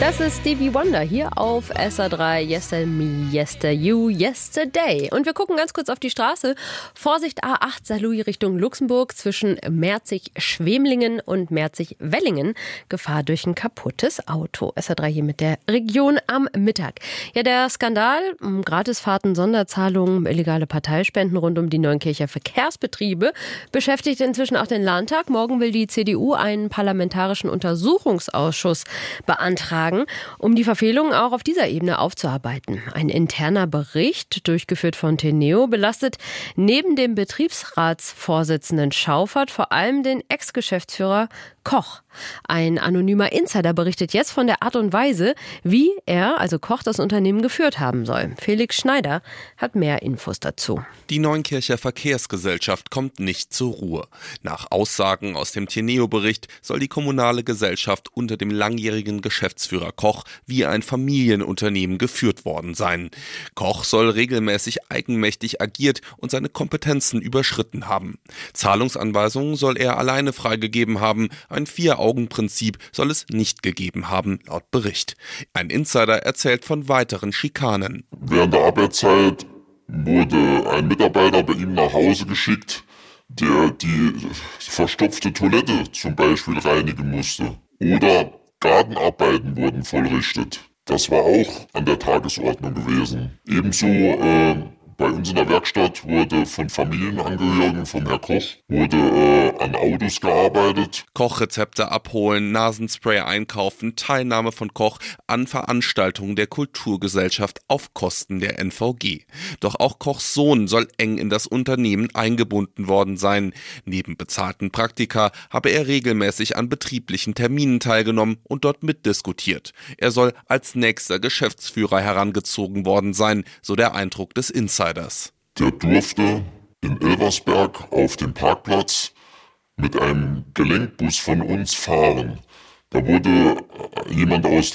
Das ist Stevie Wonder hier auf SR3. Yester Me, Yester You, Yesterday. Und wir gucken ganz kurz auf die Straße. Vorsicht A8 Saarlouis Richtung Luxemburg zwischen Merzig-Schwemlingen und Merzig-Wellingen. Gefahr durch ein kaputtes Auto. SR3 hier mit der Region am Mittag. Ja, der Skandal um Gratisfahrten, Sonderzahlungen, illegale Parteispenden rund um die Neunkircher Verkehrsbetriebe beschäftigt inzwischen auch den Landtag. Morgen will die CDU einen parlamentarischen Untersuchungsausschuss beantragen, um die Verfehlungen auch auf dieser Ebene aufzuarbeiten. Ein interner Bericht, durchgeführt von Teneo, belastet neben dem Betriebsratsvorsitzenden Schauffert vor allem den Ex-Geschäftsführer Koch. Ein anonymer Insider berichtet jetzt von der Art und Weise, wie er, also Koch, das Unternehmen geführt haben soll. Felix Schneider hat mehr Infos dazu. Die Neunkircher Verkehrsgesellschaft kommt nicht zur Ruhe. Nach Aussagen aus dem Teneo-Bericht soll die kommunale Gesellschaft unter dem langjährigen Geschäftsführer Koch wie ein Familienunternehmen geführt worden sein. Koch soll regelmäßig eigenmächtig agiert und seine Kompetenzen überschritten haben. Zahlungsanweisungen soll er alleine freigegeben haben. Ein Vier-Augen-Prinzip soll es nicht gegeben haben, laut Bericht. Ein Insider erzählt von weiteren Schikanen. Während der Arbeitszeit wurde ein Mitarbeiter bei ihm nach Hause geschickt, der die verstopfte Toilette zum Beispiel reinigen musste. Oder Gartenarbeiten wurden vollrichtet. Das war auch an der Tagesordnung gewesen. Ebenso bei uns in der Werkstatt wurde von Familienangehörigen von Herrn Koch an Autos gearbeitet. Kochrezepte abholen, Nasenspray einkaufen, Teilnahme von Koch an Veranstaltungen der Kulturgesellschaft auf Kosten der NVG. Doch auch Kochs Sohn soll eng in das Unternehmen eingebunden worden sein. Neben bezahlten Praktika habe er regelmäßig an betrieblichen Terminen teilgenommen und dort mitdiskutiert. Er soll als nächster Geschäftsführer herangezogen worden sein, so der Eindruck des Insiders. Der durfte in Elversberg auf dem Parkplatz mit einem Gelenkbus von uns fahren. Da wurde jemand aus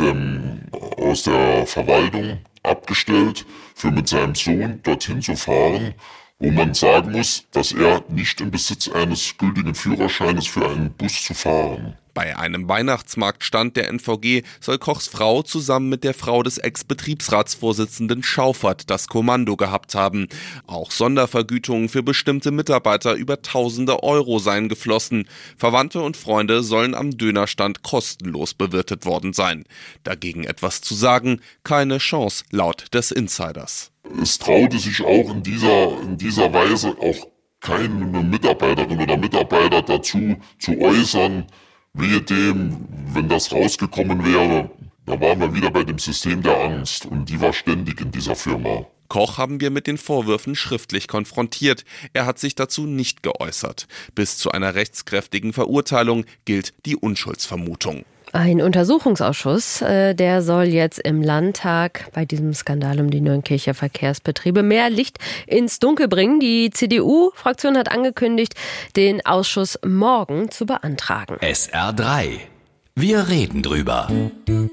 der Verwaltung abgestellt, für mit seinem Sohn dorthin zu fahren, wo man sagen muss, dass er nicht im Besitz eines gültigen Führerscheines für einen Bus zu fahren. Bei einem Weihnachtsmarktstand der NVG soll Kochs Frau zusammen mit der Frau des Ex-Betriebsratsvorsitzenden Schauffert das Kommando gehabt haben. Auch Sondervergütungen für bestimmte Mitarbeiter über tausende Euro seien geflossen. Verwandte und Freunde sollen am Dönerstand kostenlos bewirtet worden sein. Dagegen etwas zu sagen, keine Chance, laut des Insiders. Es traute sich auch in dieser Weise auch keine Mitarbeiterin oder Mitarbeiter dazu zu äußern, wehe dem, wenn das rausgekommen wäre, da waren wir wieder bei dem System der Angst und die war ständig in dieser Firma. Koch haben wir mit den Vorwürfen schriftlich konfrontiert. Er hat sich dazu nicht geäußert. Bis zu einer rechtskräftigen Verurteilung gilt die Unschuldsvermutung. Ein Untersuchungsausschuss, der soll jetzt im Landtag bei diesem Skandal um die Neunkircher Verkehrsbetriebe mehr Licht ins Dunkel bringen. Die CDU-Fraktion hat angekündigt, den Ausschuss morgen zu beantragen. SR3. Wir reden drüber.